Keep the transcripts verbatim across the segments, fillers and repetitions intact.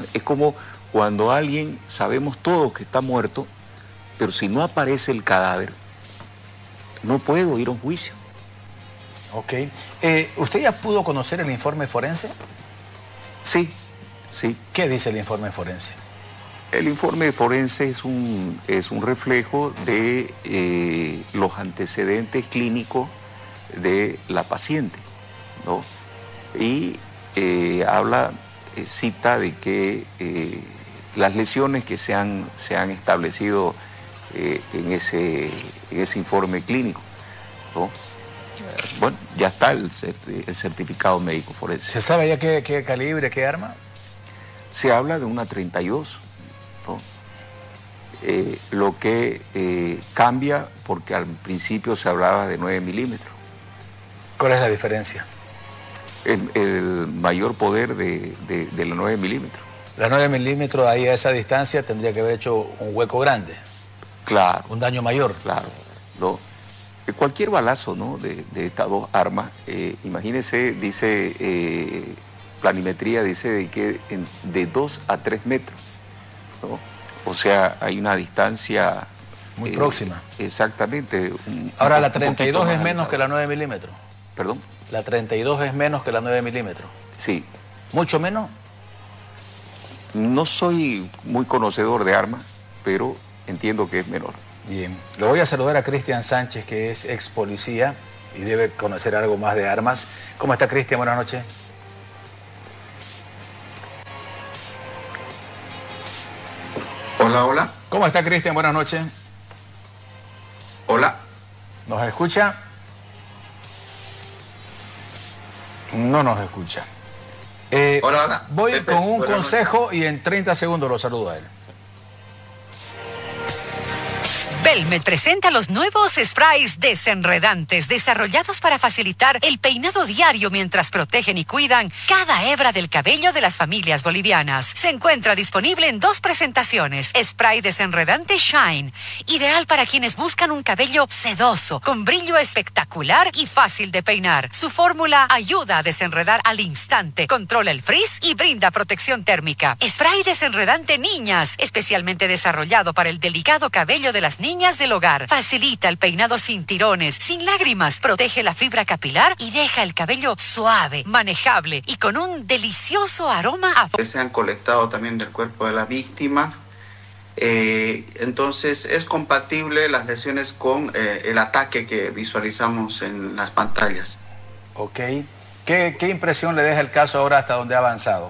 Es como cuando alguien, sabemos todos que está muerto, pero si no aparece el cadáver, no puedo ir a un juicio. Ok. Eh, ¿Usted ya pudo conocer el informe forense? Sí, sí. ¿Qué dice el informe forense? El informe forense es un, es un reflejo de eh, los antecedentes clínicos de la paciente, ¿no? Y eh, habla, eh, cita de que eh, las lesiones que se han, se han establecido eh, en, ese, en ese informe clínico, ¿no? Bueno, ya está el, el certificado médico forense. ¿Se sabe ya qué, qué calibre, qué arma? Se habla de una treinta y dos, ¿no? Eh, lo que eh, cambia porque al principio se hablaba de nueve milímetros. ¿Cuál es la diferencia? El, el mayor poder de, de, de los nueve milímetros. La nueve milímetros ahí a esa distancia tendría que haber hecho un hueco grande. Claro. Un daño mayor. Claro, ¿no? Cualquier balazo, ¿no?, de, de estas dos armas, eh, imagínese, dice, eh, planimetría dice de que en, de dos a tres metros, ¿no? O sea, hay una distancia... Muy eh, próxima. Exactamente. Un, Ahora, un, la treinta y dos es menos alta. que la nueve milímetros. ¿Perdón? La treinta y dos es menos que la nueve milímetros. Sí. ¿Mucho menos? No soy muy conocedor de armas, pero entiendo que es menor. Bien, le voy a saludar a Cristian Sánchez, que es ex policía y debe conocer algo más de armas. ¿Cómo está, Cristian? Buenas noches. Hola, hola. ¿Cómo está, Cristian? Buenas noches. Hola. ¿Nos escucha? No nos escucha. Eh, hola, hola. Voy Pepe, con un buenas consejo noches. Y en treinta segundos lo saludo a él. Belmed presenta los nuevos sprays desenredantes desarrollados para facilitar el peinado diario mientras protegen y cuidan cada hebra del cabello de las familias bolivianas. Se encuentra disponible en dos presentaciones. Spray desenredante Shine, ideal para quienes buscan un cabello sedoso, con brillo espectacular y fácil de peinar. Su fórmula ayuda a desenredar al instante, controla el frizz y brinda protección térmica. Spray desenredante Niñas, especialmente desarrollado para el delicado cabello de las niñas del hogar. Facilita el peinado sin tirones, sin lágrimas, protege la fibra capilar y deja el cabello suave, manejable y con un delicioso aroma a... Que se han colectado también del cuerpo de la víctima. Eh, entonces es compatible las lesiones con eh, el ataque que visualizamos en las pantallas. Ok. ¿Qué, qué impresión le deja el caso ahora hasta donde ha avanzado?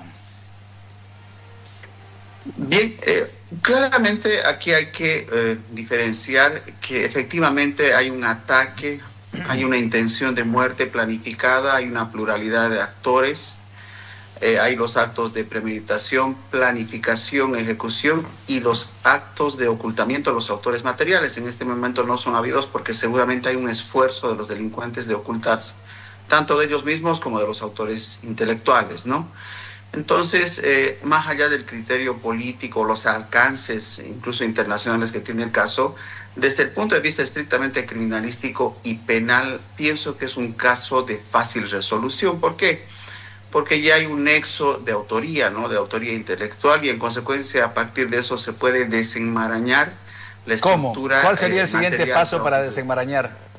Bien, eh, claramente aquí hay que eh, diferenciar que efectivamente hay un ataque, hay una intención de muerte planificada, hay una pluralidad de actores, eh, hay los actos de premeditación, planificación, ejecución y los actos de ocultamiento de los autores materiales. En este momento no son habidos porque seguramente hay un esfuerzo de los delincuentes de ocultarse, tanto de ellos mismos como de los autores intelectuales, ¿no? Entonces, eh, más allá del criterio político, los alcances, incluso internacionales que tiene el caso, desde el punto de vista estrictamente criminalístico y penal, pienso que es un caso de fácil resolución. ¿Por qué? Porque ya hay un nexo de autoría, ¿no? De autoría intelectual y en consecuencia a partir de eso se puede desenmarañar la estructura. ¿Cómo? ¿Cuál sería eh, el siguiente paso para desenmarañar?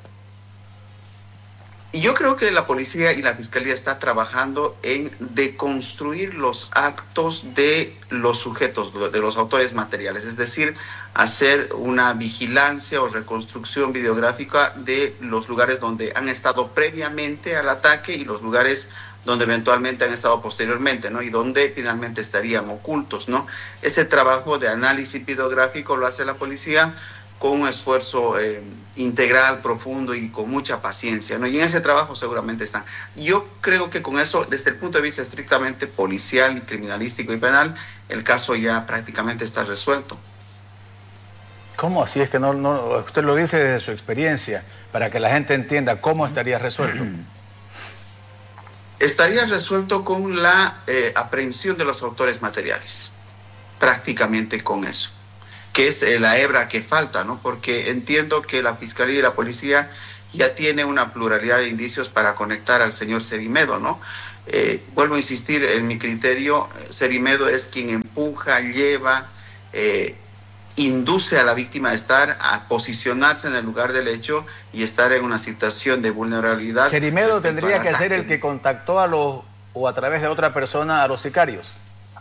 Y yo creo que la policía y la fiscalía está trabajando en deconstruir los actos de los sujetos, de los autores materiales, es decir, hacer una vigilancia o reconstrucción videográfica de los lugares donde han estado previamente al ataque y los lugares donde eventualmente han estado posteriormente, ¿no? Y donde finalmente estarían ocultos, ¿no? Ese trabajo de análisis videográfico lo hace la policía con un esfuerzo eh, integral, profundo y con mucha paciencia, ¿no? Y en ese trabajo seguramente están. Yo creo que con eso, desde el punto de vista estrictamente policial, y criminalístico y penal, el caso ya prácticamente está resuelto. ¿Cómo así? Es que no, no, usted lo dice desde su experiencia, para que la gente entienda cómo estaría resuelto. Estaría resuelto con la eh, aprehensión de los autores materiales, prácticamente con eso, que es eh, la hebra que falta, ¿no? Porque entiendo que la Fiscalía y la Policía ya tiene una pluralidad de indicios para conectar al señor Cedimedo, ¿no? Eh, vuelvo a insistir en mi criterio, Cerimedo es quien empuja, lleva, eh, induce a la víctima a estar, a posicionarse en el lugar del hecho y estar en una situación de vulnerabilidad. Cerimedo tendría que ser el que contactó a los, o a través de otra persona, a los sicarios.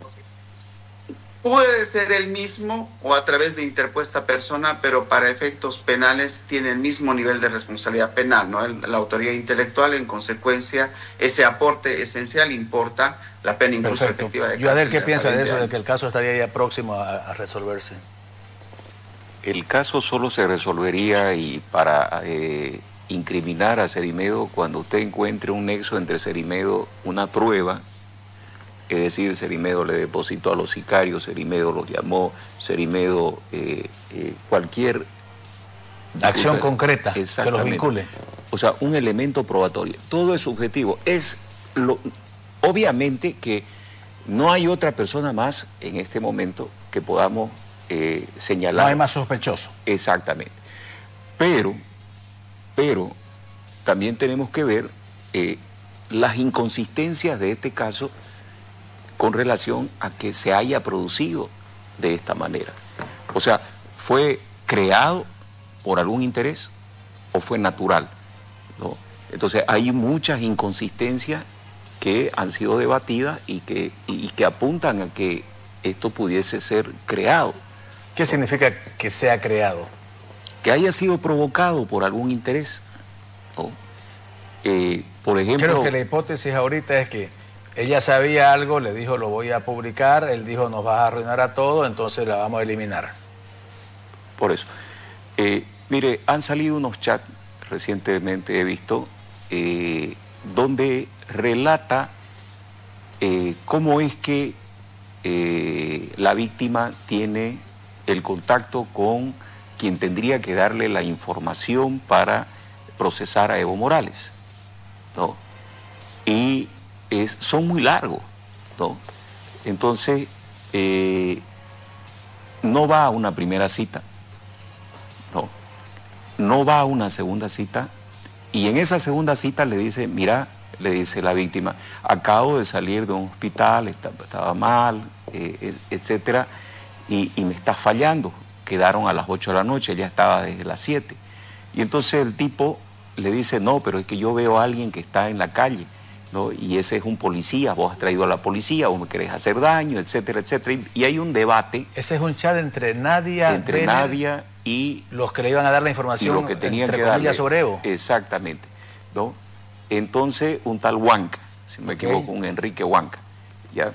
Puede ser el mismo o a través de interpuesta persona, pero para efectos penales tiene el mismo nivel de responsabilidad penal, ¿no? El, la autoría intelectual, en consecuencia, ese aporte esencial importa, la pena incluso Perfecto. efectiva de Yoadel, ¿qué piensa de eso, de que el caso estaría ya próximo a, a resolverse? El caso solo se resolvería y para eh, incriminar a Cerimedo cuando usted encuentre un nexo entre Cerimedo, una prueba. Es decir, Cerimedo le depositó a los sicarios, Cerimedo los llamó, Cerimedo, eh, eh, cualquier... Acción concreta que los vincule. O sea, un elemento probatorio. Todo es subjetivo. Es lo, obviamente que no hay otra persona más en este momento que podamos eh, señalar. No hay más sospechoso. Exactamente. Pero, pero, también tenemos que ver eh, las inconsistencias de este caso con relación a que se haya producido de esta manera. O sea, ¿fue creado por algún interés o fue natural? ¿No? Entonces hay muchas inconsistencias que han sido debatidas y que, y, y que apuntan a que esto pudiese ser creado. ¿Qué significa que sea creado? Que haya sido provocado por algún interés, ¿no? Eh, por ejemplo... Creo que la hipótesis ahorita es que ella sabía algo, le dijo lo voy a publicar, él dijo nos vas a arruinar a todo, entonces la vamos a eliminar. Por eso. Eh, mire, han salido unos chats, recientemente he visto, eh, donde relata eh, cómo es que eh, la víctima tiene el contacto con quien tendría que darle la información para procesar a Evo Morales, ¿no? Y Es, son muy largos, ¿no? Entonces, eh, no va a una primera cita, ¿no? No va a una segunda cita, y en esa segunda cita le dice, mira, le dice la víctima, acabo de salir de un hospital, estaba, estaba mal, eh, etcétera, y, y me está fallando. Quedaron a las ocho de la noche, ya estaba desde las siete. Y entonces el tipo le dice, no, pero es que yo veo a alguien que está en la calle, ¿no? Y ese es un policía, vos has traído a la policía, vos me querés hacer daño, etcétera, etcétera. Y, y hay un debate. Ese es un chat entre Nadia, entre Benner, Nadia y los que le iban a dar la información, y los que tenían entre que comillas, darle, sobre Evo. Exactamente, ¿no? Entonces, un tal Huanca, si me okay. equivoco, un Enrique Huanca, ¿ya?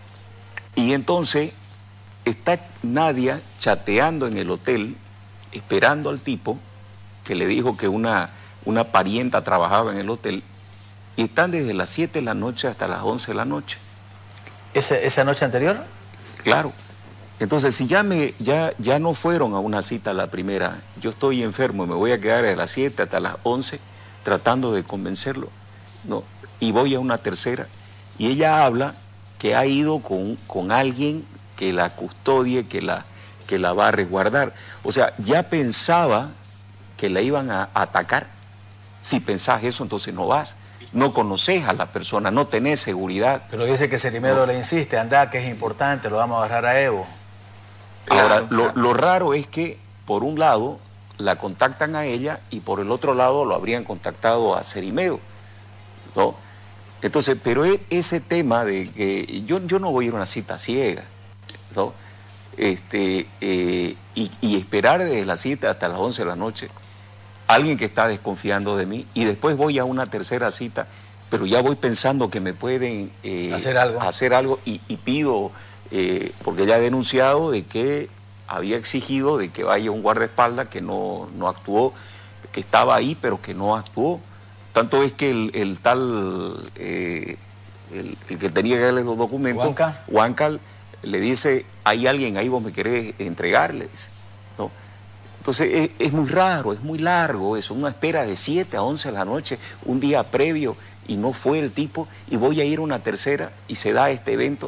Y entonces está Nadia chateando en el hotel, esperando al tipo que le dijo que una, una parienta trabajaba en el hotel. Y están desde las siete de la noche hasta las once de la noche. ¿Esa, esa noche anterior? Claro. Entonces, si ya, me, ya, ya no fueron a una cita la primera, yo estoy enfermo y me voy a quedar desde las siete hasta las once tratando de convencerlo, ¿no? Y voy a una tercera. Y ella habla que ha ido con, con alguien que la custodie, que la, que la va a resguardar. O sea, ya pensaba que la iban a atacar. Si pensás eso, entonces no vas. No conoces a la persona, no tenés seguridad. Pero dice que Cerimedo no. le insiste, anda, que es importante, lo vamos a agarrar a Evo. Ahora, lo, lo raro es que, por un lado, la contactan a ella y por el otro lado lo habrían contactado a Cerimedo, ¿no? Entonces, pero ese tema de que yo, yo no voy a ir a una cita ciega, ¿no? Este, eh, y, y esperar desde las siete hasta las once de la noche alguien que está desconfiando de mí, y después voy a una tercera cita, pero ya voy pensando que me pueden eh, hacer algo, hacer algo y, y pido, eh, porque ya he denunciado de que había exigido de que vaya un guardaespaldas que no, no actuó, que estaba ahí pero que no actuó. Tanto es que el, el tal, eh, el, el que tenía que darle los documentos, Huanca, Huanca le dice, hay alguien ahí, vos me querés entregar, le dice, ¿no? Entonces es, es muy raro, es muy largo eso, una espera de siete a once de la noche, un día previo, y no fue el tipo, y voy a ir a una tercera y se da este evento.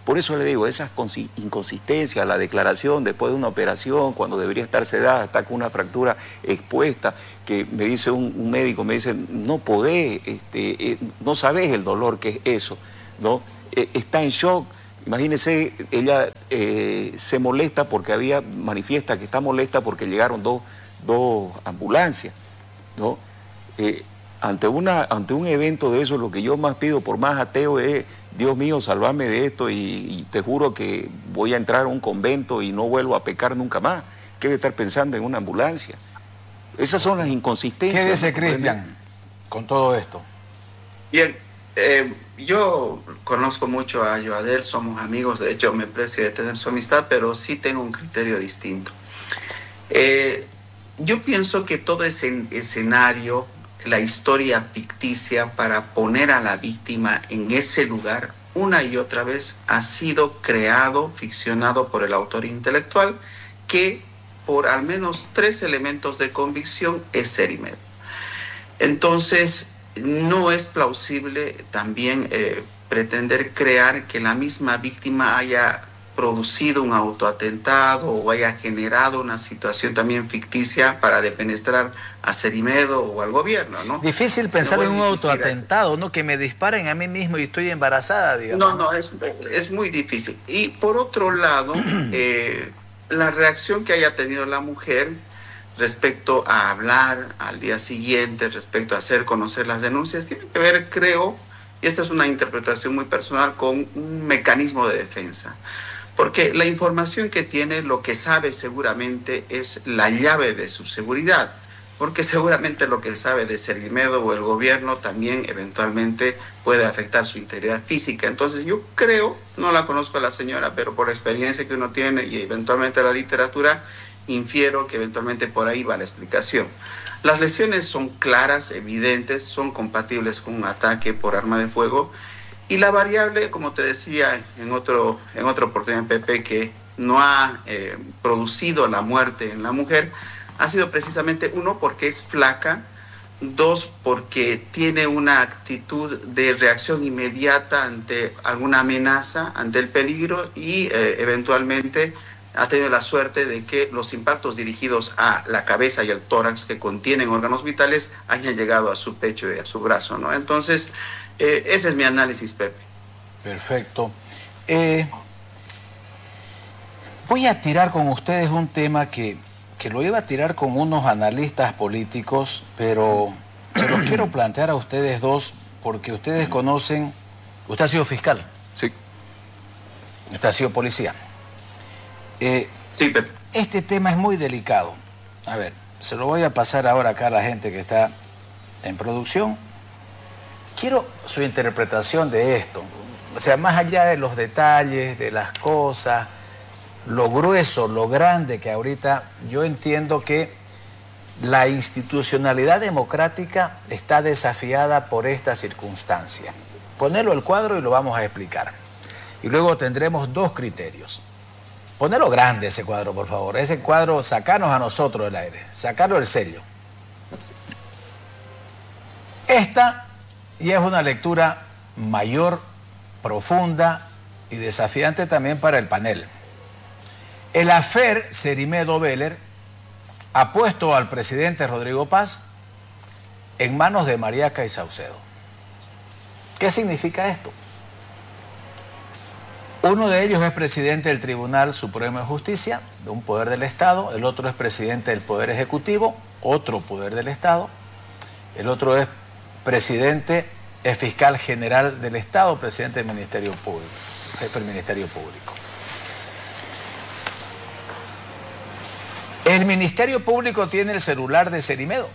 Por eso le digo, esas inconsistencias, la declaración después de una operación, cuando debería estar sedada, está con una fractura expuesta, que me dice un, un médico, me dice, no podés, este, eh, no sabés el dolor que es eso, ¿no? Eh, está en shock. Imagínense, ella eh, se molesta porque había, manifiesta que está molesta porque llegaron dos, dos ambulancias, ¿no? Eh, ante, una, ante un evento de eso, lo que yo más pido, por más ateo, es, Dios mío, salvame de esto y, y te juro que voy a entrar a un convento y no vuelvo a pecar nunca más. ¿Qué debe estar pensando en una ambulancia? Esas son las inconsistencias. ¿Qué dice Cristian con todo esto? Bien, eh, yo conozco mucho a Yoadel, somos amigos, de hecho me aprecio de tener su amistad, pero sí tengo un criterio distinto. Eh, yo pienso que todo ese escenario, la historia ficticia para poner a la víctima en ese lugar una y otra vez ha sido creado, ficcionado por el autor intelectual, que por al menos tres elementos de convicción es Cerimedo. Entonces, no es plausible también eh, pretender crear que la misma víctima haya producido un autoatentado o haya generado una situación también ficticia para defenestrar a Cerimedo o al gobierno, ¿no? Difícil pensar en un autoatentado, ¿no? Que me disparen a mí mismo y estoy embarazada, digamos. No, no, es, es muy difícil. Y por otro lado, eh, la reacción que haya tenido la mujer respecto a hablar al día siguiente, respecto a hacer conocer las denuncias, tiene que ver, creo, y esta es una interpretación muy personal, con un mecanismo de defensa. Porque la información que tiene, lo que sabe seguramente es la llave de su seguridad, porque seguramente lo que sabe de Cerimedo o el gobierno también eventualmente puede afectar su integridad física. Entonces yo creo, no la conozco a la señora, pero por la experiencia que uno tiene y eventualmente la literatura, infiero que eventualmente por ahí va la explicación. Las lesiones son claras, evidentes, son compatibles con un ataque por arma de fuego. Y la variable, como te decía en, otro, en otra oportunidad, Pepe, que no ha eh, producido la muerte en la mujer, ha sido precisamente, uno, porque es flaca, dos, porque tiene una actitud de reacción inmediata ante alguna amenaza, ante el peligro, y eh, eventualmente ha tenido la suerte de que los impactos dirigidos a la cabeza y al tórax, que contienen órganos vitales, hayan llegado a su pecho y a su brazo, ¿no? Entonces, Eh, ese es mi análisis, Pepe. Perfecto. Eh, voy a tirar con ustedes un tema que, que lo iba a tirar con unos analistas políticos, pero se los quiero plantear a ustedes dos porque ustedes conocen... Usted ha sido fiscal. Sí. Usted ha sido policía. Eh, sí, Pepe. Este tema es muy delicado. A ver, se lo voy a pasar ahora acá a la gente que está en producción. Quiero su interpretación de esto, o sea, más allá de los detalles, de las cosas, lo grueso, lo grande que ahorita yo entiendo que la institucionalidad democrática está desafiada por esta circunstancia. Ponelo el cuadro y lo vamos a explicar. Y luego tendremos dos criterios. Ponelo grande ese cuadro, por favor. Ese cuadro, sacarnos a nosotros del aire, sacarlo del sello. Esta... Y es una lectura mayor, profunda y desafiante también para el panel. El affair Cerimedo Veller ha puesto al presidente Rodrigo Paz en manos de Mariaca y Saucedo. ¿Qué significa esto? Uno de ellos es presidente del Tribunal Supremo de Justicia, de un poder del Estado. El otro es presidente del Poder Ejecutivo, otro poder del Estado. El otro es presidente, es fiscal general del Estado, presidente del Ministerio Público, jefe del Ministerio Público. El Ministerio Público tiene el celular de Cerimedo.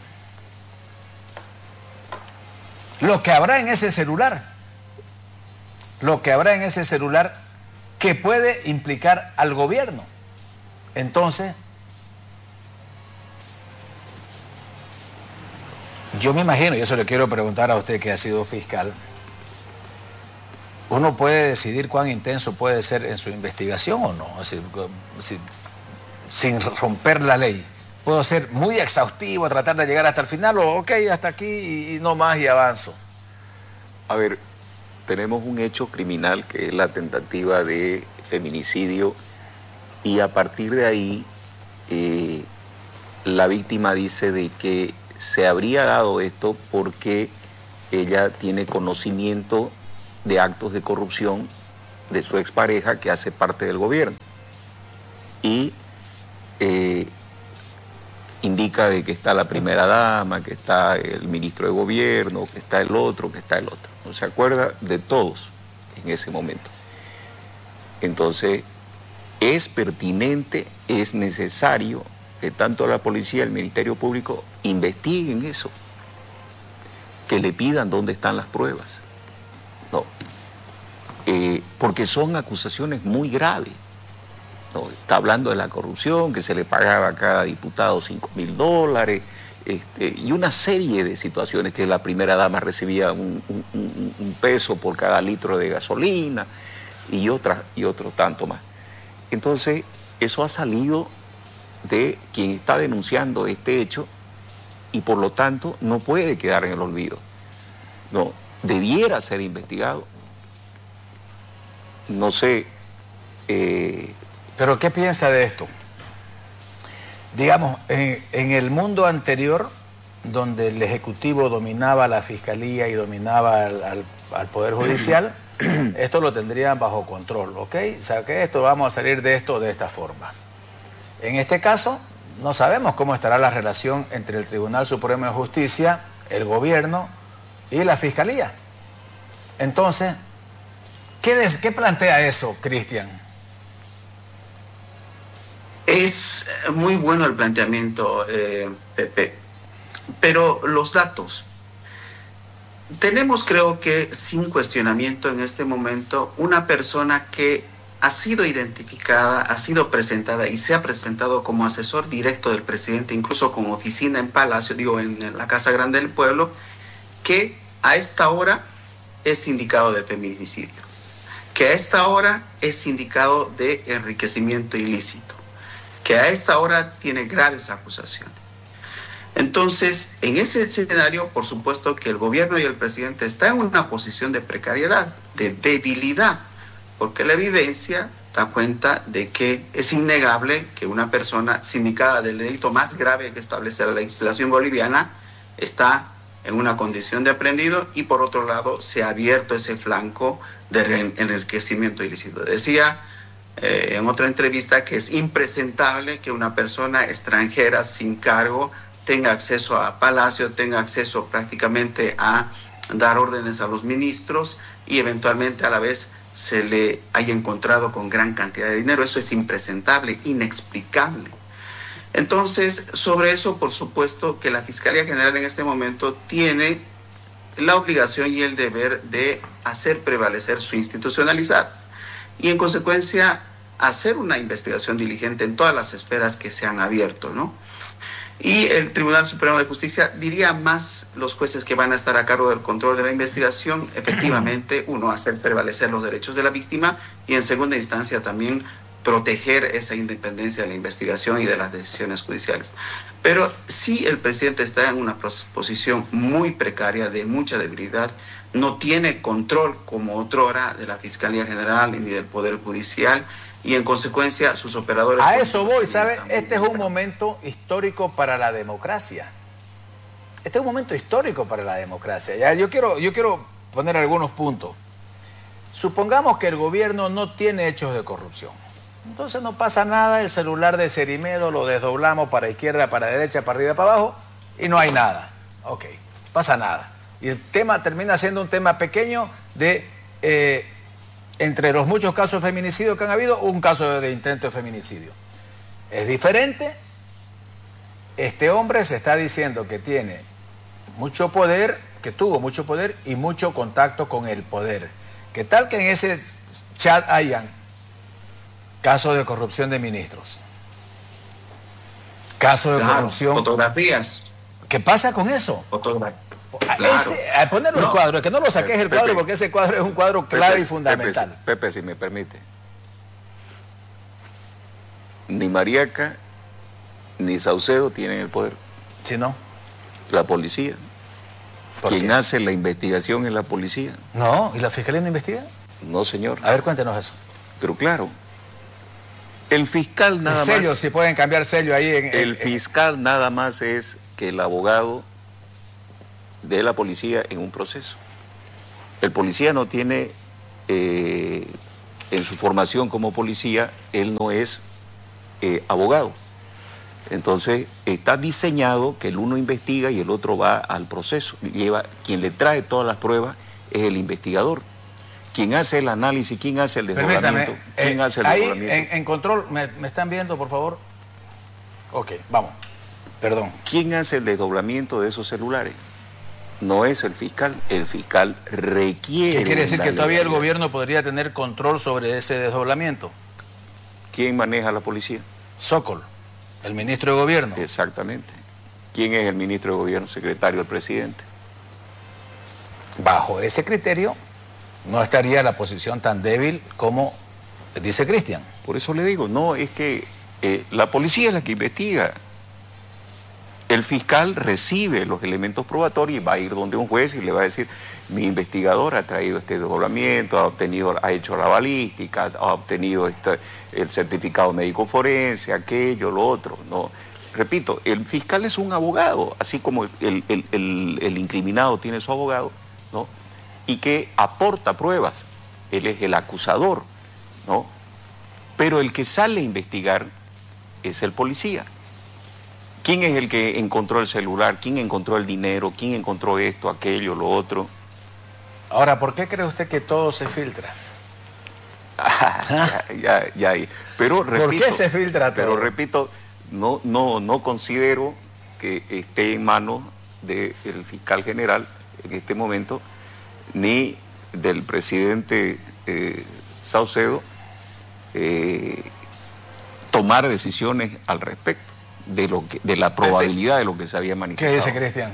Lo que habrá en ese celular, lo que habrá en ese celular que puede implicar al gobierno. Entonces, yo me imagino, y eso le quiero preguntar a usted que ha sido fiscal, ¿uno puede decidir cuán intenso puede ser en su investigación o no? Es decir, si, sin romper la ley. ¿Puedo ser muy exhaustivo, tratar de llegar hasta el final o ok, hasta aquí y, y no más y avanzo? A ver, tenemos un hecho criminal que es la tentativa de feminicidio y a partir de ahí eh, la víctima dice de que se habría dado esto porque ella tiene conocimiento de actos de corrupción de su expareja que hace parte del gobierno y eh, indica de que está la primera dama, que está el ministro de gobierno, que está el otro, que está el otro. No se acuerda de todos en ese momento. Entonces, es pertinente, es necesario que tanto la policía, el Ministerio Público investiguen eso, que le pidan dónde están las pruebas. No, eh, porque son acusaciones muy graves. No, está hablando de la corrupción, que se le pagaba a cada diputado cinco mil dólares, este, y una serie de situaciones que la primera dama recibía un, un, un, un peso por cada litro de gasolina y, otras, y otro tanto más. Entonces, eso ha salido de quien está denunciando este hecho y por lo tanto no puede quedar en el olvido. No, debiera ser investigado. No sé... Eh, ¿Pero qué piensa de esto? Digamos, en, en el mundo anterior, donde el Ejecutivo dominaba la Fiscalía y dominaba al, al, al Poder Judicial, esto lo tendrían bajo control, ¿ok? O sea, que esto vamos a salir de esto de esta forma. En este caso, no sabemos cómo estará la relación entre el Tribunal Supremo de Justicia, el gobierno y la Fiscalía. Entonces, ¿qué, des, qué plantea eso, Cristian? Es muy bueno el planteamiento, eh, Pepe, pero los datos. Tenemos, creo que, sin cuestionamiento en este momento, una persona que ha sido identificada, ha sido presentada y se ha presentado como asesor directo del presidente, incluso con oficina en Palacio, digo, en la Casa Grande del Pueblo, que a esta hora es indicado de feminicidio, que a esta hora es indicado de enriquecimiento ilícito, que a esta hora tiene graves acusaciones. Entonces, en ese escenario, por supuesto que el gobierno y el presidente están en una posición de precariedad, de debilidad, porque la evidencia da cuenta de que es innegable que una persona sindicada del delito más grave que establece la legislación boliviana está en una condición de aprehendido y por otro lado se ha abierto ese flanco de enriquecimiento ilícito. Decía eh, en otra entrevista que es impresentable que una persona extranjera sin cargo tenga acceso a Palacio, tenga acceso prácticamente a dar órdenes a los ministros y eventualmente a la vez se le haya encontrado con gran cantidad de dinero. Eso es impresentable, inexplicable. Entonces, sobre eso, por supuesto, que la Fiscalía General en este momento tiene la obligación y el deber de hacer prevalecer su institucionalidad y, en consecuencia, hacer una investigación diligente en todas las esferas que se han abierto, ¿no? Y el Tribunal Supremo de Justicia, diría más los jueces que van a estar a cargo del control de la investigación, efectivamente, uno, hacer prevalecer los derechos de la víctima y, en segunda instancia, también proteger esa independencia de la investigación y de las decisiones judiciales. Pero sí, el presidente está en una posición muy precaria, de mucha debilidad, no tiene control como otrora de la Fiscalía General ni del Poder Judicial y en consecuencia sus operadores... A eso voy, ¿sabe? Este es un momento histórico para la democracia. Este es un momento histórico para la democracia. Ya, yo quiero, yo quiero poner algunos puntos. Supongamos que el gobierno no tiene hechos de corrupción. Entonces no pasa nada, el celular de Cerimedo lo desdoblamos para izquierda, para derecha, para arriba, para abajo y no hay nada. Ok, pasa nada. Y el tema termina siendo un tema pequeño de... Eh, entre los muchos casos de feminicidio que han habido, un caso de intento de feminicidio. Es diferente. Este hombre se está diciendo que tiene mucho poder, que tuvo mucho poder y mucho contacto con el poder. ¿Qué tal que en ese chat hayan casos de corrupción de ministros? Casos de claro, corrupción. Fotografías. ¿Qué pasa con eso? Fotografías. Claro. Ese, a ponerlo no, el cuadro, que no lo saques el cuadro, Pepe, porque ese cuadro es un cuadro clave Pepe, y fundamental. Pepe, Pepe, si me permite. Ni Mariaca ni Saucedo tienen el poder. ¿Sí, no? La policía. ¿Quién qué? hace la investigación es la policía. No, ¿y la fiscalía no investiga? No, señor. A ver, cuéntenos eso. Pero claro, el fiscal nada el sello, más... si pueden cambiar sello ahí en... El en, fiscal en... nada más es que el abogado de la policía en un proceso. El policía no tiene, eh, en su formación como policía, él no es eh, abogado. Entonces, está diseñado que el uno investiga y el otro va al proceso. Lleva, quien le trae todas las pruebas es el investigador. Quien hace el análisis, quien hace el desdoblamiento. ¿Quién eh, hace el ahí desdoblamiento? En, en control, ¿me, ¿me están viendo, por favor? Ok, vamos. Perdón. ¿Quién hace el desdoblamiento de esos celulares? No es el fiscal. El fiscal requiere... ¿Qué quiere decir que todavía el gobierno podría tener control sobre ese desdoblamiento? ¿Quién maneja la policía? Sokol. El ministro de Gobierno. Exactamente. ¿Quién es el ministro de Gobierno? Secretario del presidente. Bajo ese criterio, no estaría la posición tan débil como dice Cristian. Por eso le digo, no, es que eh, la policía es la que investiga. El fiscal recibe los elementos probatorios y va a ir donde un juez y le va a decir, mi investigador ha traído este desdoblamiento, ha obtenido, ha hecho la balística, ha obtenido este, el certificado médico forense, aquello, lo otro. No, repito, el fiscal es un abogado, así como el, el, el, el incriminado tiene su abogado, ¿no? Y que aporta pruebas. Él es el acusador, ¿no? Pero el que sale a investigar es el policía. ¿Quién es el que encontró el celular? ¿Quién encontró el dinero? ¿Quién encontró esto, aquello, lo otro? Ahora, ¿por qué cree usted que todo se filtra? Ah, ya, ya, ya. Pero repito, ¿por qué se filtra todo? Pero repito, no, no, no considero que esté en manos del fiscal general en este momento, ni del presidente eh, Saucedo, eh, tomar decisiones al respecto de lo que, de la probabilidad de lo que se había manifestado. ¿Qué dice Cristian?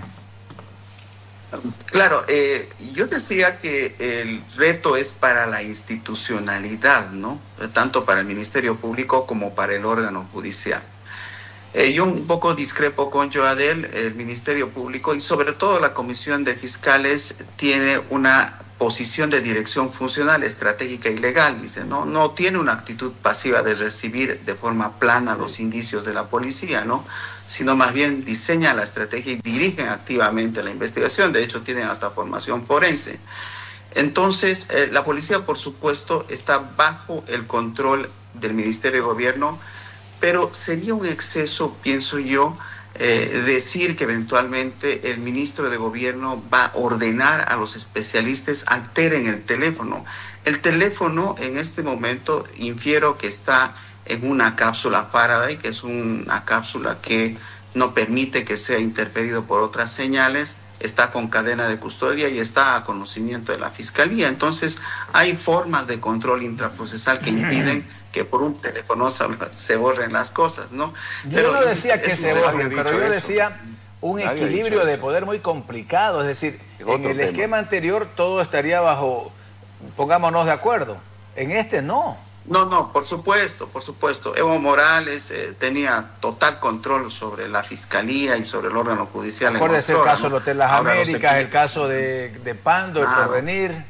Claro, eh, yo decía que el reto es para la institucionalidad, ¿no? Tanto para el Ministerio Público como para el órgano judicial. Eh, yo un poco discrepo con Joadel. El Ministerio Público y sobre todo la Comisión de Fiscales tiene una posición de dirección funcional, estratégica y legal, dice, ¿no? No tiene una actitud pasiva de recibir de forma plana los indicios de la policía, ¿no? Sino más bien diseña la estrategia y dirigen activamente la investigación. De hecho, tienen hasta formación forense. Entonces, eh, la policía, por supuesto, está bajo el control del Ministerio de Gobierno, pero sería un exceso, pienso yo, Eh, decir que eventualmente el ministro de Gobierno va a ordenar a los especialistas alteren el teléfono. El teléfono en este momento infiero que está en una cápsula Faraday, que es una cápsula que no permite que sea interferido por otras señales, está con cadena de custodia y está a conocimiento de la Fiscalía. Entonces hay formas de control intraprocesal que impiden que por un teléfono se borren las cosas, ¿no? Yo pero no decía que se borren, pero yo eso. decía un Nadie equilibrio de poder muy complicado, es decir, es en el tema. Esquema anterior todo estaría bajo, pongámonos de acuerdo, en este no. No, no, por supuesto, por supuesto. Evo Morales eh, tenía total control sobre la Fiscalía y sobre el órgano judicial. Acuérdese el caso ¿no? del Hotel Las Ahora Américas, el caso de, de Pando, el claro. Porvenir.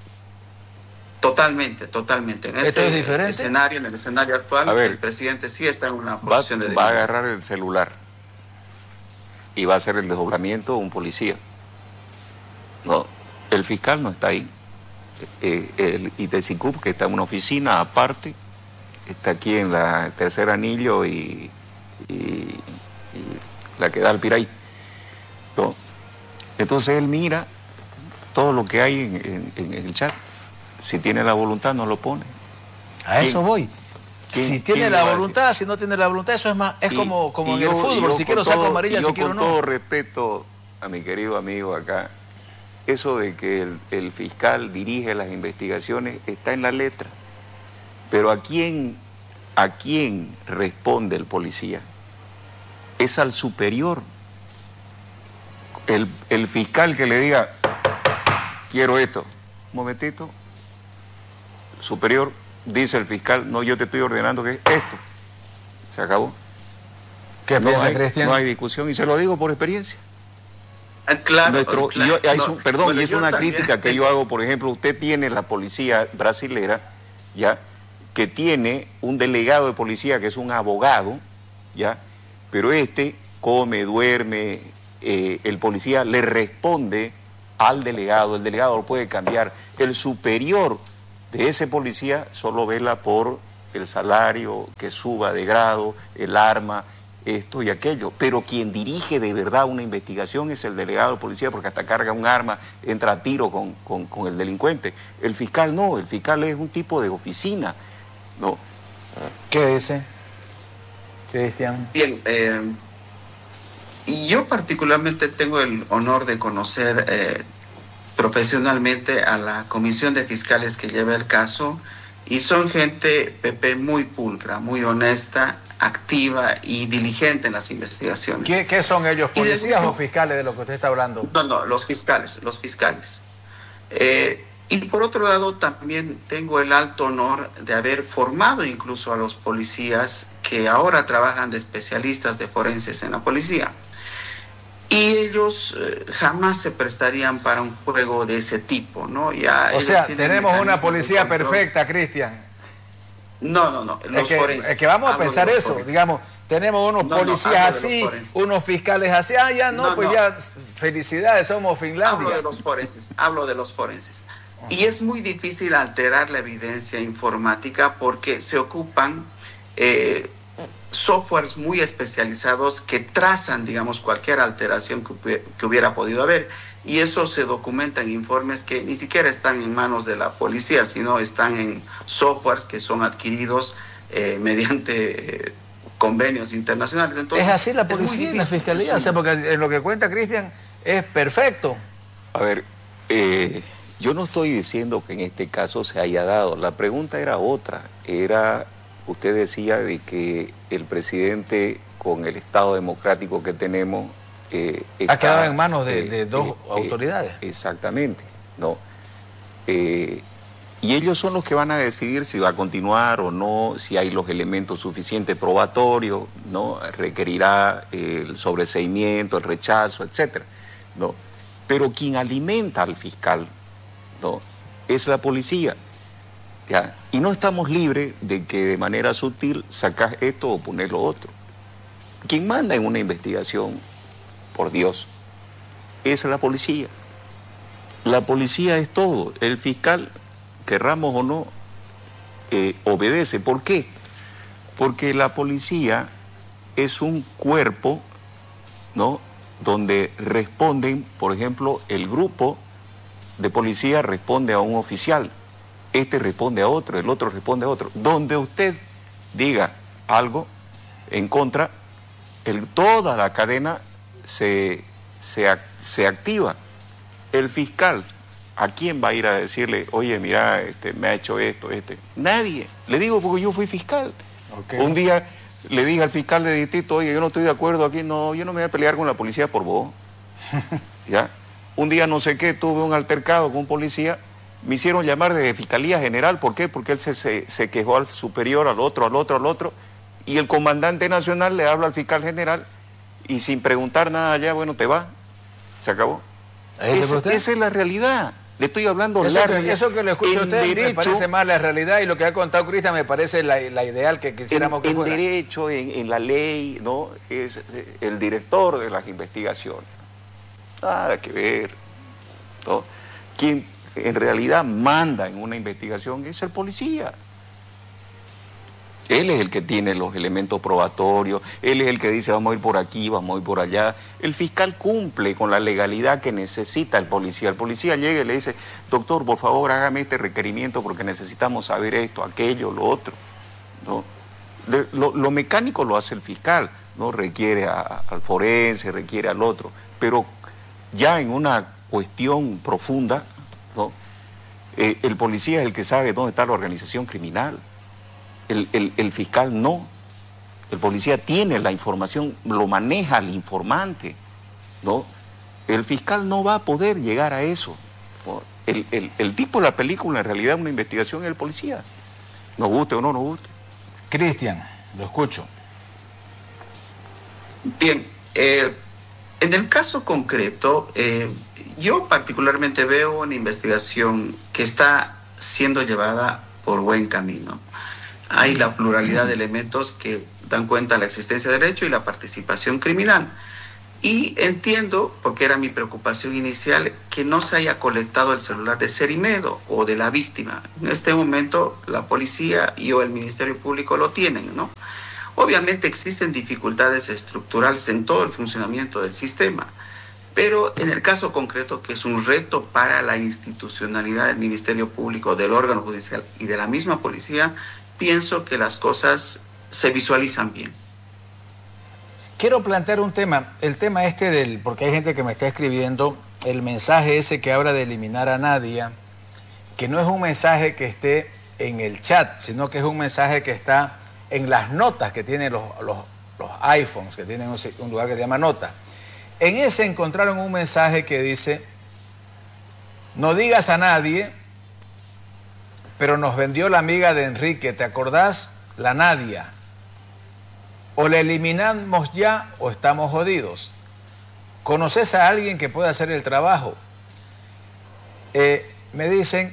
Totalmente, totalmente. En ¿Esto este es diferente? escenario, en el escenario actual, ver, el presidente sí está en una posición va, de... Va a agarrar el celular y va a hacer el desdoblamiento un policía. No, el fiscal no está ahí. Eh, el ITESICUP, que está en una oficina aparte, está aquí en la Tercer Anillo y, y, y la que da al Piray. ¿No? Entonces él mira todo lo que hay en, en, en el chat. Si tiene la voluntad, no lo pone. A eso voy. Si tiene la voluntad, si no tiene la voluntad, eso es más, es y, como, como en yo, el fútbol, si quiero saco amarilla, si quiero no. Con todo respeto a mi querido amigo acá, eso de que el, el fiscal dirige las investigaciones está en la letra. Pero ¿a quién, a quién responde el policía? Es al superior. El, el fiscal que le diga, quiero esto, un momentito, superior, dice el fiscal, no, yo te estoy ordenando que esto. Se acabó. ¿Qué no piensa hay, Cristian? No hay discusión y se lo digo por experiencia. Ah, claro, Nuestro, claro, yo, hay no, su, perdón, bueno, y es yo una también. crítica que yo hago, por ejemplo, usted tiene la policía brasilera, ¿ya? Que tiene un delegado de policía que es un abogado, ¿ya? Pero este come, duerme, eh, el policía le responde al delegado, el delegado lo puede cambiar. El superior de ese policía solo vela por el salario, que suba de grado, el arma, esto y aquello. Pero quien dirige de verdad una investigación es el delegado de policía, porque hasta carga un arma, entra a tiro con, con, con el delincuente. El fiscal no, el fiscal es un tipo de oficina, ¿no? ¿Qué dice, Cristian? Bien, eh, y yo particularmente tengo el honor de conocer eh, profesionalmente a la comisión de fiscales que lleva el caso, y son gente, Pepe, muy pulcra, muy honesta, activa y diligente en las investigaciones. ¿Qué, qué son ellos, Y de policías eso- o fiscales de lo que usted está hablando? No, no, los fiscales, los fiscales. Eh, y por otro lado, también tengo el alto honor de haber formado incluso a los policías que ahora trabajan de especialistas de forenses en la policía. Y ellos eh, jamás se prestarían para un juego de ese tipo, ¿no? Ya O ellos sea, tienen tenemos una mecanismos de policía control. perfecta, Cristian. No, no, no, los Es que, forenses. es que vamos a Hablo de pensar los eso, forenses. digamos, tenemos unos No, no, policías hablo de los así, forenses. unos fiscales así, ah, ya no, No, pues no. ya, felicidades, somos Hablo Finlandia. de los forenses, hablo de los forenses. Y es muy difícil alterar la evidencia informática porque se ocupan eh, softwares muy especializados que trazan, digamos, cualquier alteración que, hubi- que hubiera podido haber. Y eso se documenta en informes que ni siquiera están en manos de la policía, sino están en softwares que son adquiridos eh, mediante eh, convenios internacionales. Entonces, Es así la es muy policía y la difícil. fiscalía, o sea, porque en lo que cuenta Cristian es perfecto. A ver, eh, yo no estoy diciendo que en este caso se haya dado. La pregunta era otra. Era, usted decía de que el presidente, con el Estado democrático que tenemos, eh, Ha está, quedado en manos de, eh, de dos eh, autoridades. eh, exactamente, ¿no? Eh, y ellos son los que van a decidir si va a continuar o no, si hay los elementos suficientes probatorios, ¿no? Requerirá eh, el sobreseimiento, el rechazo, etcétera, ¿no? Pero quien alimenta al fiscal, ¿no? Es la policía, ¿ya? Y no estamos libres de que de manera sutil sacas esto o poner lo otro. Quien manda en una investigación, por Dios, es la policía. La policía es todo. El fiscal, querramos o no, eh, obedece. ¿Por qué? Porque la policía es un cuerpo, ¿no? Donde responden, por ejemplo, el grupo de policía responde a un oficial, este responde a otro, el otro responde a otro. Donde usted diga algo en contra, el, toda la cadena se, se, se activa. El fiscal, ¿a quién va a ir a decirle, oye, mira, este, me ha hecho esto, este? Nadie. Le digo porque yo fui fiscal. Okay. Un día le dije al fiscal de distrito, oye, yo no estoy de acuerdo aquí, no, yo no me voy a pelear con la policía por vos. ¿Ya? Un día no sé qué, tuve un altercado con un policía, me hicieron llamar de Fiscalía General, ¿por qué? Porque él se, se, se quejó al superior, al otro, al otro, al otro, y el comandante nacional le habla al fiscal general, y sin preguntar nada allá, bueno, te va, se acabó. Esa, esa es la realidad. Le estoy hablando eso larga. Que, eso que lo escucho usted derecho, me parece más la realidad, y lo que ha contado Cristian me parece la, la ideal que quisiéramos en, que en fuera. derecho, en, en la ley, ¿no? Es el director de las investigaciones. Nada que ver, ¿no? Quien en realidad manda en una investigación es el policía. Él es el que tiene los elementos probatorios, él es el que dice vamos a ir por aquí, vamos a ir por allá. El fiscal cumple con la legalidad que necesita el policía. El policía llega y le dice, doctor, por favor, hágame este requerimiento porque necesitamos saber esto, aquello, lo otro, ¿no? Lo, lo mecánico lo hace el fiscal, ¿no? Requiere a, al forense, requiere al otro, pero ya en una cuestión profunda, ¿no? Eh, el policía es el que sabe dónde está la organización criminal. El, el, el fiscal no. El policía tiene la información, lo maneja el informante, ¿no? El fiscal no va a poder llegar a eso, ¿no? El, el, el tipo de la película en realidad es una investigación es el policía. Nos guste o no nos guste. Cristian, lo escucho. Bien, eh, En el caso concreto, eh, yo particularmente veo una investigación que está siendo llevada por buen camino. Hay la pluralidad de elementos que dan cuenta de la existencia de derecho y la participación criminal. Y entiendo, porque era mi preocupación inicial, que no se haya colectado el celular de Cerimedo o de la víctima. En este momento la policía y o el Ministerio Público lo tienen, ¿no? Obviamente existen dificultades estructurales en todo el funcionamiento del sistema, pero en el caso concreto, que es un reto para la institucionalidad del Ministerio Público, del órgano judicial y de la misma policía, pienso que las cosas se visualizan bien. Quiero plantear un tema, el tema este del, porque hay gente que me está escribiendo, el mensaje ese que habla de eliminar a Nadia, que no es un mensaje que esté en el chat, sino que es un mensaje que está en las notas que tienen los, los, los iPhones, que tienen un, un lugar que se llama notas. En ese encontraron un mensaje que dice, no digas a nadie, pero nos vendió la amiga de Enrique, ¿te acordás? La Nadia. O la eliminamos ya o estamos jodidos. ¿Conoces a alguien que pueda hacer el trabajo? Eh, me dicen,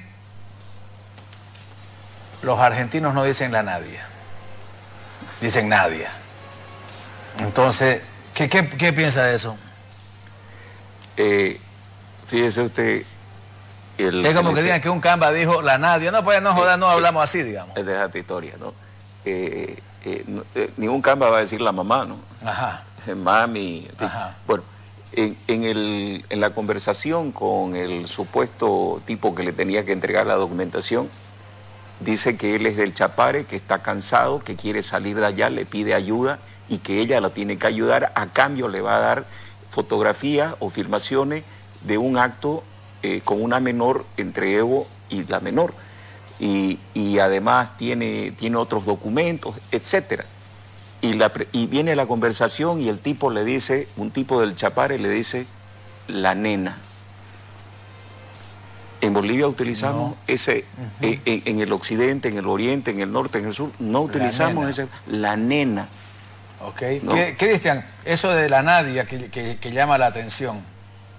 los argentinos no dicen la Nadia, dicen Nadia. Entonces, ¿qué, qué, qué piensa de eso? Eh, fíjese usted... El, es como el, que digan que un Camba dijo la Nadia. No, pues no jodas, no hablamos así, digamos. Es de esa historia, ¿no? Eh, eh, no eh, ningún Camba va a decir la mamá, ¿no? Ajá. Mami. Ajá. Bueno, en, en, el, en la conversación con el supuesto tipo que le tenía que entregar la documentación, dice que él es del Chapare, que está cansado, que quiere salir de allá, le pide ayuda y que ella lo tiene que ayudar. A cambio le va a dar fotografías o filmaciones de un acto eh, con una menor entre Evo y la menor. Y, y además tiene, tiene otros documentos, etcétera. Y, la, y viene la conversación y el tipo le dice, un tipo del Chapare le dice, la nena. En Bolivia utilizamos no. ese, uh-huh. eh, en, en el occidente, en el oriente, en el norte, en el sur, no utilizamos la ese, la nena. Ok. ¿No? Cristian, eso de la Nadia que, que, que llama la atención.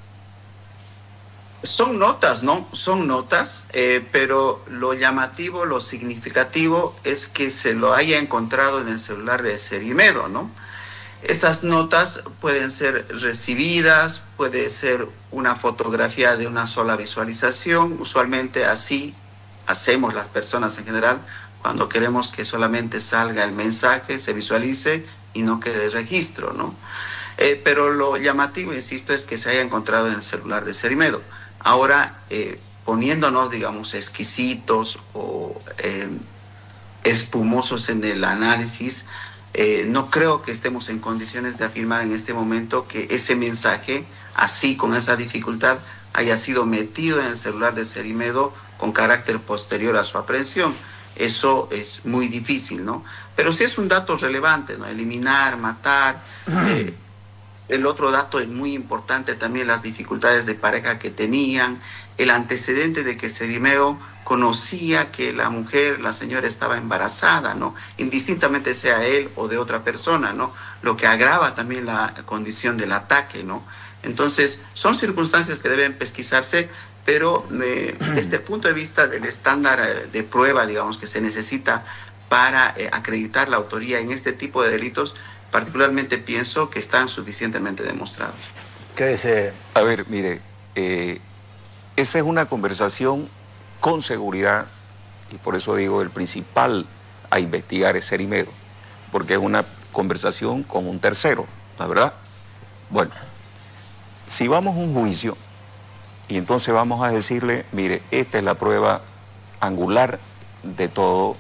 Son notas, ¿no? Son notas, eh, pero lo llamativo, lo significativo es que se lo haya encontrado en el celular de Cerimedo, ¿no? Esas notas pueden ser recibidas, puede ser una fotografía de una sola visualización. Usualmente así hacemos las personas en general cuando queremos que solamente salga el mensaje, se visualice y no quede registro, ¿no? Eh, pero lo llamativo, insisto, es que se haya encontrado en el celular de Cerimedo. Ahora, eh, poniéndonos, digamos, exquisitos o eh, espumosos en el análisis, eh, no creo que estemos en condiciones de afirmar en este momento que ese mensaje, así con esa dificultad, haya sido metido en el celular de Cerimedo con carácter posterior a su aprehensión. Eso es muy difícil, ¿no? Pero sí es un dato relevante, ¿no? Eliminar, matar. Eh, el otro dato es muy importante también, las dificultades de pareja que tenían, el antecedente de que Cerimedo conocía que la mujer, la señora estaba embarazada, ¿no? Indistintamente sea él o de otra persona, ¿no? Lo que agrava también la condición del ataque, ¿no? Entonces, son circunstancias que deben pesquisarse, pero eh, desde el punto de vista del estándar de prueba, digamos, que se necesita para eh, acreditar la autoría en este tipo de delitos, particularmente pienso que están suficientemente demostrados. ¿Qué dice? A ver, mire, eh, esa es una conversación con seguridad, y por eso digo, el principal a investigar es Cerimedo, porque es una conversación con un tercero, ¿la verdad? Bueno, si vamos a un juicio, y entonces vamos a decirle, mire, esta es la prueba angular de todo,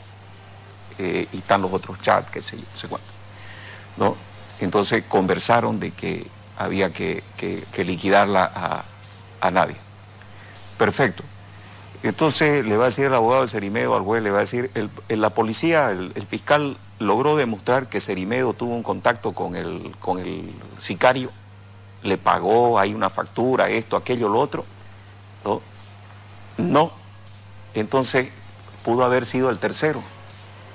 eh, y están los otros chats, qué sé yo, no sé cuánto, ¿no? Entonces conversaron de que había que, que, que liquidarla a, a nadie. Perfecto. Entonces le va a decir el abogado de Cerimedo al juez, le va a decir, el, el, la policía, el, el fiscal logró demostrar que Cerimedo tuvo un contacto con el, con el sicario, le pagó, hay una factura, esto, aquello, lo otro. No. No. Entonces pudo haber sido el tercero,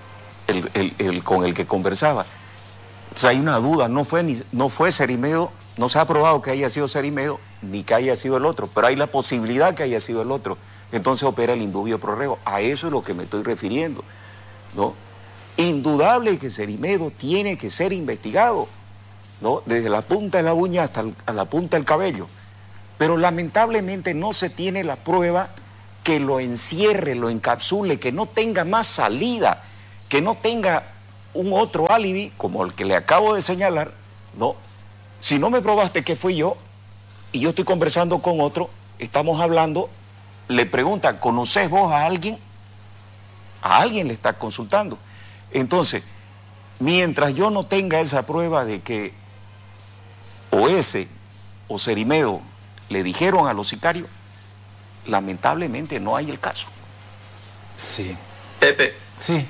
el, el, el con el que conversaba. Entonces hay una duda, no fue, ni, no fue Cerimedo No se ha probado que haya sido Cerimedo ni que haya sido el otro, pero hay la posibilidad que haya sido el otro. Entonces opera el indubio pro reo. A eso es lo que me estoy refiriendo, ¿no? Indudable que Cerimedo tiene que ser investigado, ¿no? Desde la punta de la uña hasta el, a la punta del cabello. Pero lamentablemente no se tiene la prueba que lo encierre, lo encapsule, que no tenga más salida, que no tenga un otro alibi como el que le acabo de señalar, ¿no? Si no me probaste que fui yo y yo estoy conversando con otro, estamos hablando, le pregunta, ¿conoces vos a alguien? A alguien le está consultando. Entonces, mientras yo no tenga esa prueba de que o ese o Cerimedo le dijeron a los sicarios, lamentablemente no hay el caso. Sí. Pepe. Sí.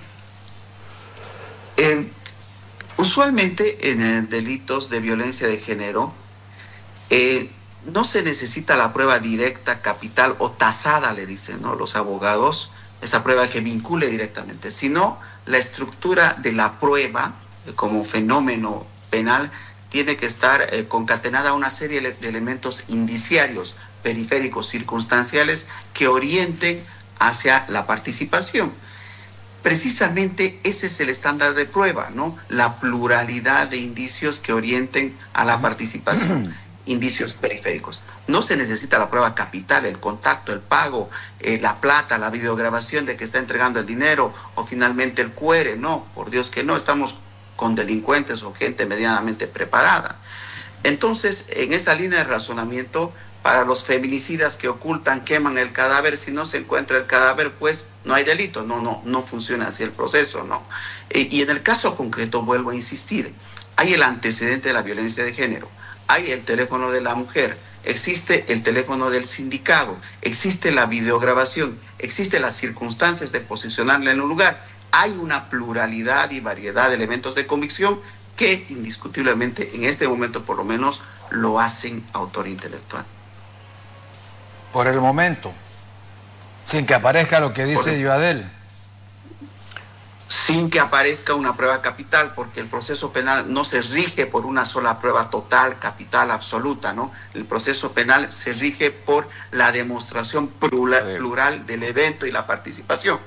Eh, usualmente en eh, delitos de violencia de género eh, no se necesita la prueba directa, capital o tasada, le dicen, ¿no?, los abogados, esa prueba que vincule directamente, sino la estructura de la prueba eh, como fenómeno penal tiene que estar eh, concatenada a una serie de elementos indiciarios, periféricos, circunstanciales, que orienten hacia la participación. Precisamente ese es el estándar de prueba, ¿no? La pluralidad de indicios que orienten a la participación, indicios periféricos. No se necesita la prueba capital, el contacto, el pago, eh, la plata, la videograbación de que está entregando el dinero o finalmente el Q R. No, por Dios que no, estamos con delincuentes o gente medianamente preparada. Entonces, en esa línea de razonamiento, para los feminicidas que ocultan, queman el cadáver, si no se encuentra el cadáver, pues no hay delito. No, no, no funciona así el proceso, ¿no? Y, y en el caso concreto, vuelvo a insistir, hay el antecedente de la violencia de género, hay el teléfono de la mujer, existe el teléfono del sindicado, existe la videograbación, existen las circunstancias de posicionarla en un lugar. Hay una pluralidad y variedad de elementos de convicción que indiscutiblemente en este momento por lo menos lo hacen autor intelectual. Por el momento, sin que aparezca lo que dice Joadel. Sin que aparezca una prueba capital, porque el proceso penal no se rige por una sola prueba total, capital, absoluta, ¿no? El proceso penal se rige por la demostración plural, plural del evento y la participación.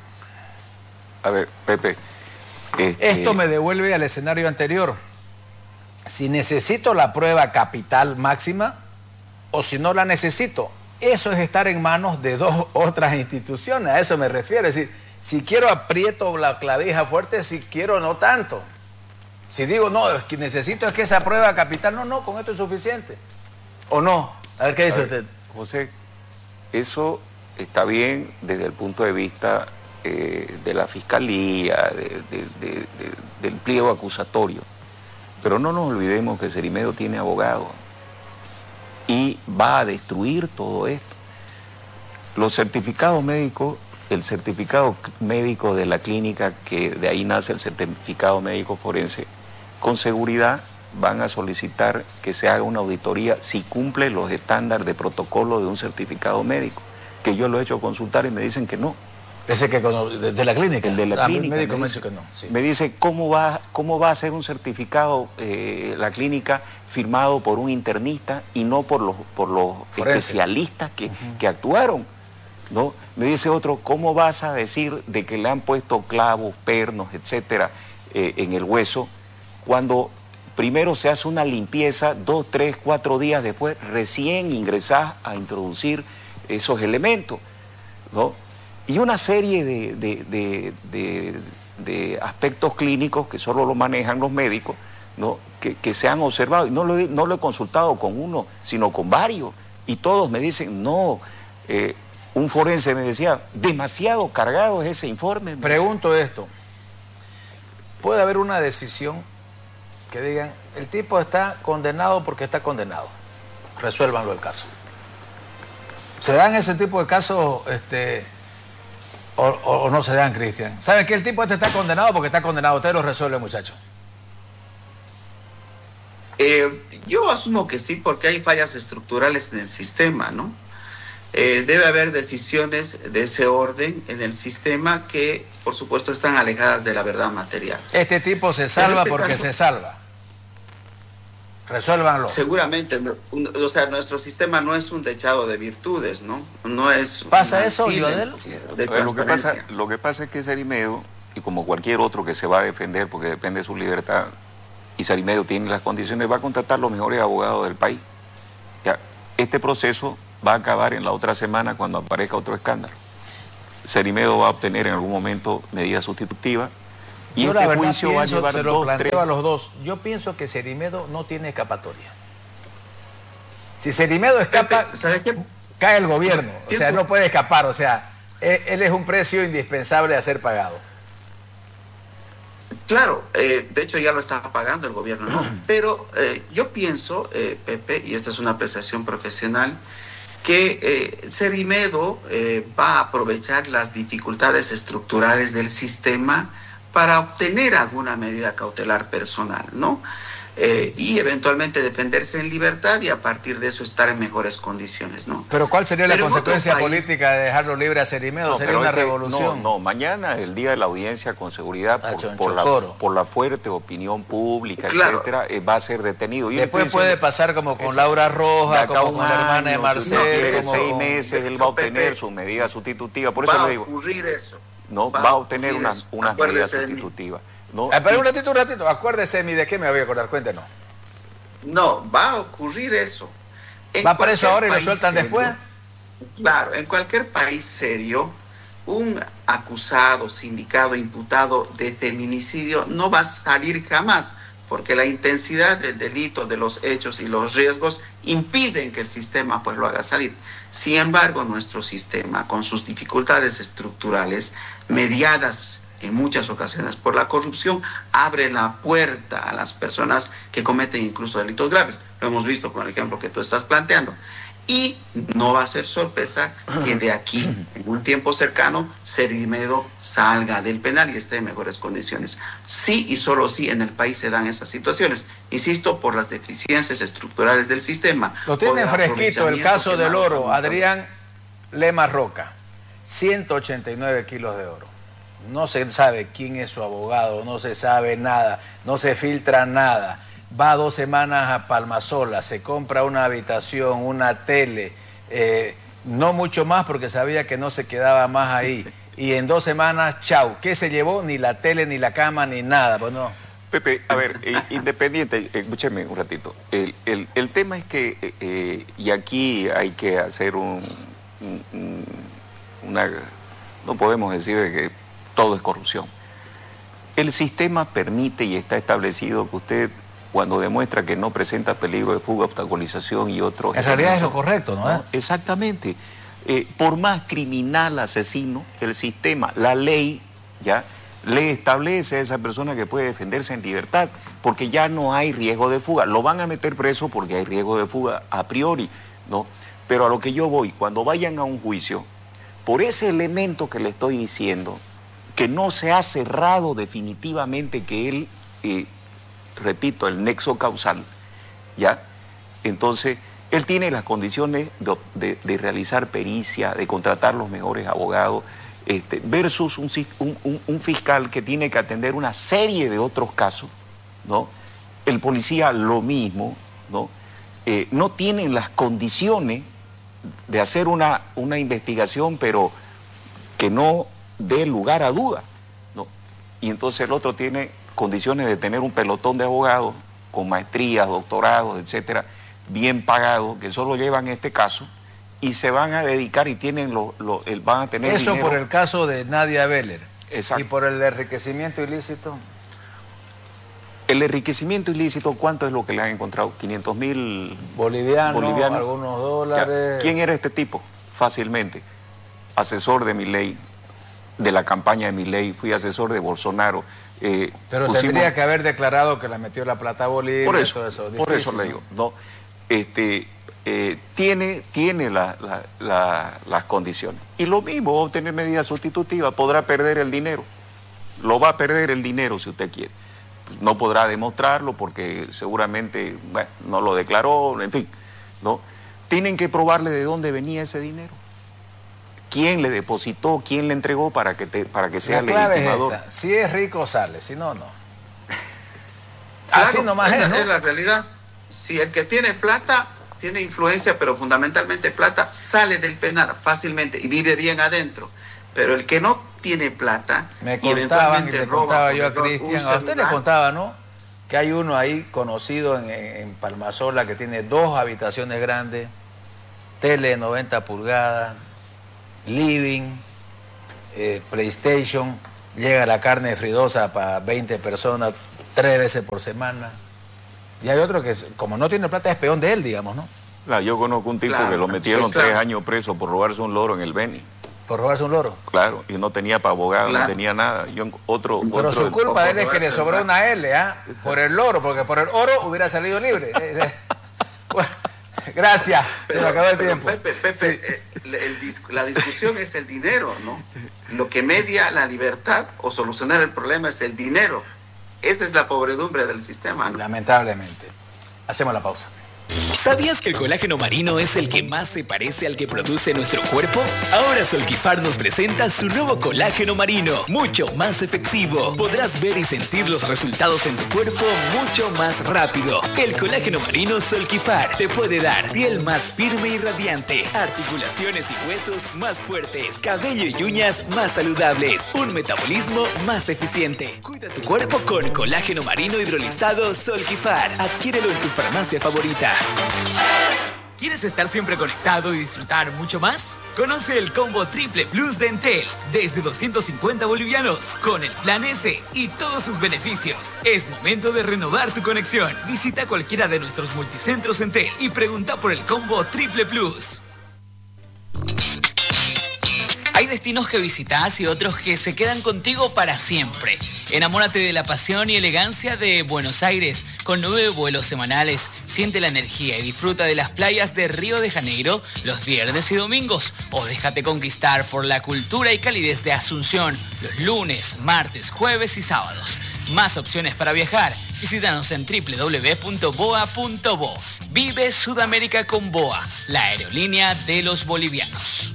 A ver, Pepe. Este... Esto me devuelve al escenario anterior. Si necesito la prueba capital máxima o si no la necesito, eso es estar en manos de dos otras instituciones. A eso me refiero. Es decir, si quiero aprieto la clavija fuerte, si quiero no tanto. Si digo, no, es que necesito es que esa prueba capital, no, no, con esto es suficiente. ¿O no? A ver, ¿qué dice usted? José, eso está bien desde el punto de vista eh, de la fiscalía, de, de, de, de, del pliego acusatorio. Pero no nos olvidemos que Cerimedo tiene abogado y va a destruir todo esto. Los certificados médicos, el certificado médico de la clínica, que de ahí nace el certificado médico forense, con seguridad van a solicitar que se haga una auditoría si cumple los estándares de protocolo de un certificado médico, que yo lo he hecho consultar y me dicen que no. Ese que de, de la clínica. El de la ah, clínica. Médico me, me dice, dice que no. Sí. Me dice, ¿cómo va, cómo va a ser un certificado eh, la clínica firmado por un internista y no por los, por los especialistas que, uh-huh. que actuaron? ¿No? Me dice otro, ¿cómo vas a decir de que le han puesto clavos, pernos, etcétera, eh, en el hueso, cuando primero se hace una limpieza, dos, tres, cuatro días después, recién ingresás a introducir esos elementos, ¿no? Y una serie de, de, de, de, de aspectos clínicos que solo lo manejan los médicos, ¿no? que, que se han observado. Y no lo, he, no lo he consultado con uno, sino con varios. Y todos me dicen, no, eh, un forense me decía, demasiado cargado es ese informe. Pregunto esto, ¿puede haber una decisión que digan, el tipo está condenado porque está condenado? Resuélvanlo el caso. ¿Se dan ese tipo de casos... Este, O, o, o no se dan, Cristian? ¿Saben que el tipo este está condenado porque está condenado? Usted lo resuelve, muchacho. Eh, yo asumo que sí, porque hay fallas estructurales en el sistema, ¿no? Eh, debe haber decisiones de ese orden en el sistema que, por supuesto, están alejadas de la verdad material. Este tipo se salva este porque caso, se salva. Resuélvanlo. Seguramente, o sea, nuestro sistema no es un techado de virtudes, ¿no? No es... ¿Pasa eso, Lionel? Lo que pasa, lo que pasa es que Sarimedo, y como cualquier otro que se va a defender porque depende de su libertad, y Sarimedo tiene las condiciones, va a contratar los mejores abogados del país. Ya, este proceso va a acabar en la otra semana cuando aparezca otro escándalo. Sarimedo va a obtener en algún momento medidas sustitutivas y yo este juicio pienso, va a llevar se lo dos, planteo tres... a los dos. Yo pienso que Sarimedo no tiene escapatoria. Si Sarimedo escapa, ¿sabe qué? Cae el gobierno. O sea, no puede escapar. O sea, él es un precio indispensable a ser pagado. Claro, eh, de hecho ya lo está pagando el gobierno, ¿no? Pero eh, yo pienso, eh, Pepe, y esta es una apreciación profesional, que eh, Sarimedo eh, va a aprovechar las dificultades estructurales del sistema para obtener alguna medida cautelar personal, ¿no? Eh, y eventualmente defenderse en libertad y a partir de eso estar en mejores condiciones, ¿no? Pero ¿cuál sería pero la consecuencia país... política de dejarlo libre a Sarimedo? No, sería una es que, revolución. No, no, mañana el día de la audiencia con seguridad Ah, por, por, la, por la fuerte opinión pública, claro. etcétera, eh, va a ser detenido. Y después puede pasar como con Laura Roja, como con la hermana de Marcelo. En como seis con... meses él va a obtener su medida sustitutiva. Por eso va le digo. Va a ocurrir eso. No, va, va a obtener unas, unas medidas sustitutivas. No, ah, pero y... un ratito, un ratito. Acuérdese, ¿de qué me voy a acordar? Cuéntenos. No, va a ocurrir eso. En ¿Va preso ahora y lo sueltan serio, después? Claro, en cualquier país serio, un acusado, sindicado, imputado de feminicidio no va a salir jamás, porque la intensidad del delito, de los hechos y los riesgos impiden que el sistema pues lo haga salir. Sin embargo, nuestro sistema, con sus dificultades estructurales, mediadas en muchas ocasiones por la corrupción, abre la puerta a las personas que cometen incluso delitos graves. Lo hemos visto con el ejemplo que tú estás planteando. Y no va a ser sorpresa que de aquí, en un tiempo cercano, Sarimedo salga del penal y esté en mejores condiciones. Sí y solo sí en el país se dan esas situaciones. Insisto, por las deficiencias estructurales del sistema. Lo tiene fresquito el caso del oro. Adrián Lema Roca, ciento ochenta y nueve kilos de oro. No se sabe quién es su abogado, no se sabe nada, no se filtra nada. Va dos semanas a Palmasola, se compra una habitación, una tele, eh, no mucho más porque sabía que no se quedaba más ahí. Y en dos semanas, chau, ¿qué se llevó? Ni la tele, ni la cama, ni nada. Pues no. Pepe, a ver, eh, independiente, escúcheme un ratito. El, el, el tema es que, eh, y aquí hay que hacer un, un, una... No podemos decir de que todo es corrupción. El sistema permite y está establecido que usted, cuando demuestra que no presenta peligro de fuga, obstaculización y otros... En realidad es lo correcto, ¿no? ¿no? Exactamente. Eh, por más criminal, asesino, el sistema, la ley, ya, le establece a esa persona que puede defenderse en libertad, porque ya no hay riesgo de fuga. Lo van a meter preso porque hay riesgo de fuga a priori, ¿no? Pero a lo que yo voy, cuando vayan a un juicio, por ese elemento que le estoy diciendo, que no se ha cerrado definitivamente que él, eh, repito, el nexo causal, ¿ya? Entonces, él tiene las condiciones de, de, de realizar pericia, de contratar los mejores abogados, este, versus un, un, un fiscal que tiene que atender una serie de otros casos, ¿no? El policía lo mismo, ¿no? Eh, no tienen las condiciones de hacer una, una investigación, pero que no dé lugar a duda, ¿no? Y entonces el otro tiene condiciones de tener un pelotón de abogados con maestrías, doctorados, etcétera, bien pagados, que solo llevan este caso y se van a dedicar y tienen lo, lo, el, van a tener eso dinero. Por el caso de Nadia Beller. Exacto. Y por el enriquecimiento ilícito. El enriquecimiento ilícito, ¿cuánto es lo que le han encontrado? quinientos mil bolivianos, bolivianos, algunos dólares. ¿Quién era este tipo? Fácilmente. Asesor de Milei, de la campaña de Milei, fui asesor de Bolsonaro. Eh, Pero pusimos... tendría que haber declarado que le metió la plata a Bolivia. Por eso, todo eso. Difícil, por eso le digo, ¿no? Este, eh, tiene, tiene la, la, la, las condiciones. Y lo mismo, va a obtener medidas sustitutivas, podrá perder el dinero. Lo va a perder el dinero si usted quiere. No podrá demostrarlo porque seguramente, bueno, no lo declaró, en fin, ¿no? Tienen que probarle de dónde venía ese dinero. ¿Quién le depositó? ¿Quién le entregó para que, te, para que sea la clave legitimador? Es esta. Si es rico, sale. Si no, no. Claro, así nomás es, ¿no? Es la realidad. si el que tiene plata, tiene influencia, pero fundamentalmente plata, sale del penal fácilmente y vive bien adentro. Pero el que no tiene plata, me contaban, y le contaba yo a Cristian, a usted le contaba, ¿no? Que hay uno ahí conocido en, en Palmasola que tiene dos habitaciones grandes, tele de noventa pulgadas, living, eh, PlayStation, llega la carne fridosa para veinte personas tres veces por semana. Y hay otro que, como no tiene plata, es peón de él, digamos, ¿no? Claro, yo conozco un tipo claro, que lo metieron sí, claro. tres años preso por robarse un loro en el Beni. ¿Por robarse un loro? Claro, y no tenía para abogado, claro. no tenía nada. Yo otro, Pero otro, su culpa él es que le sobró una L, ¿ah? ¿eh? Por el loro, porque por el oro hubiera salido libre. Bueno, gracias, pero, se me acabó el pero, tiempo. Pepe, Pepe, sí. eh, el, el, la discusión es el dinero, ¿no? Lo que media la libertad o solucionar el problema es el dinero. Esa es la pobredumbre del sistema, ¿no? Lamentablemente. Hacemos la pausa. ¿Sabías que el colágeno marino es el que más se parece al que produce nuestro cuerpo? Ahora Solquifar nos presenta su nuevo colágeno marino, mucho más efectivo. Podrás ver y sentir los resultados en tu cuerpo mucho más rápido. El colágeno marino Solquifar te puede dar piel más firme y radiante, articulaciones y huesos más fuertes, cabello y uñas más saludables, un metabolismo más eficiente. Cuida tu cuerpo con colágeno marino hidrolizado Solquifar. Adquiérelo en tu farmacia favorita. ¿Quieres estar siempre conectado y disfrutar mucho más? Conoce el combo Triple Plus de Entel desde doscientos cincuenta bolivianos con el plan S y todos sus beneficios. Es momento de renovar tu conexión. Visita cualquiera de nuestros multicentros Entel y pregunta por el combo Triple Plus. Hay destinos que visitas y otros que se quedan contigo para siempre. Enamórate de la pasión y elegancia de Buenos Aires. Con nueve vuelos semanales, siente la energía y disfruta de las playas de Río de Janeiro los viernes y domingos. O déjate conquistar por la cultura y calidez de Asunción los lunes, martes, jueves y sábados. Más opciones para viajar. Visítanos en doble u doble u doble u punto boa punto bo. Vive Sudamérica con Boa, la aerolínea de los bolivianos.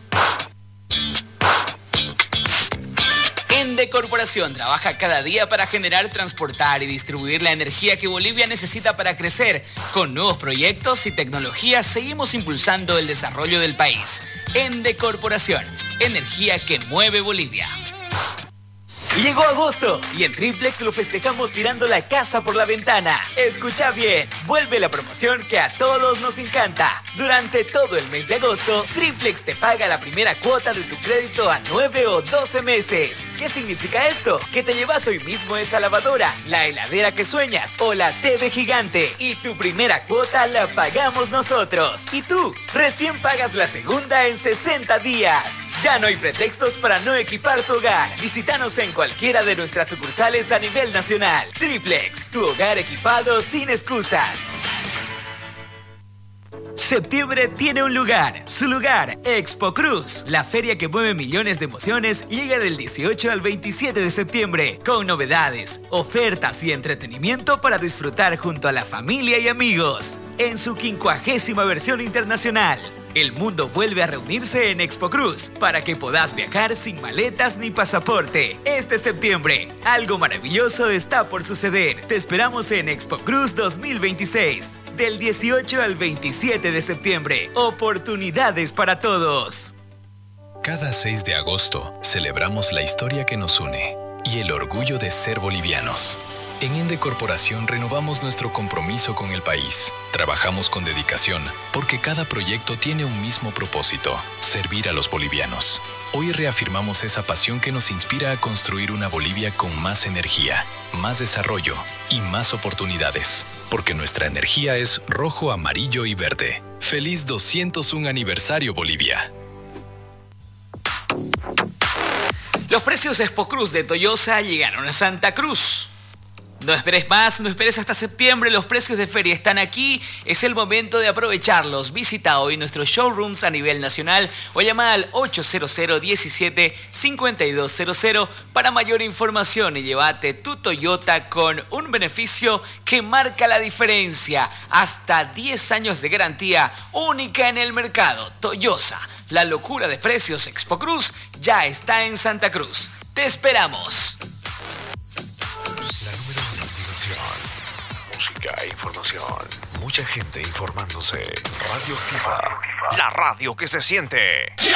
Ende Corporación trabaja cada día para generar, transportar y distribuir la energía que Bolivia necesita para crecer. Con nuevos proyectos y tecnologías seguimos impulsando el desarrollo del país. Ende Corporación, energía que mueve Bolivia. Llegó agosto y en Triplex lo festejamos tirando la casa por la ventana. Escucha bien, vuelve la promoción que a todos nos encanta. Durante todo el mes de agosto, Triplex te paga la primera cuota de tu crédito a nueve o doce meses. ¿Qué significa esto? Que te llevas hoy mismo esa lavadora, la heladera que sueñas o la T V gigante y tu primera cuota la pagamos nosotros. Y tú, recién pagas la segunda en sesenta días. Ya no hay pretextos para no equipar tu hogar. Visítanos en cualquiera de nuestras sucursales a nivel nacional. Triplex, tu hogar equipado sin excusas. Septiembre tiene un lugar, su lugar, Expo Cruz. La feria que mueve millones de emociones llega del dieciocho al veintisiete de septiembre, con novedades, ofertas y entretenimiento para disfrutar junto a la familia y amigos. En su quincuagésima versión internacional, el mundo vuelve a reunirse en Expo Cruz para que puedas viajar sin maletas ni pasaporte. Este septiembre, algo maravilloso está por suceder. Te esperamos en Expo Cruz dos mil veintiséis, del dieciocho al veintisiete de septiembre. Oportunidades para todos. Cada seis de agosto celebramos la historia que nos une y el orgullo de ser bolivianos. En Ende Corporación renovamos nuestro compromiso con el país. Trabajamos con dedicación porque cada proyecto tiene un mismo propósito: servir a los bolivianos. Hoy reafirmamos esa pasión que nos inspira a construir una Bolivia con más energía, más desarrollo y más oportunidades. Porque nuestra energía es rojo, amarillo y verde. ¡Feliz doscientos uno aniversario, Bolivia! Los precios Expo Cruz de Toyosa llegaron a Santa Cruz. No esperes más, no esperes hasta septiembre, los precios de feria están aquí, es el momento de aprovecharlos. Visita hoy nuestros showrooms a nivel nacional o llama al ocho cero cero, diecisiete, cincuenta y dos cero cero para mayor información y llévate tu Toyota con un beneficio que marca la diferencia. Hasta diez años de garantía única en el mercado. Toyosa, la locura de precios Expo Cruz ya está en Santa Cruz. ¡Te esperamos! música e información. Mucha gente informándose. Radio Activa, la radio que se siente.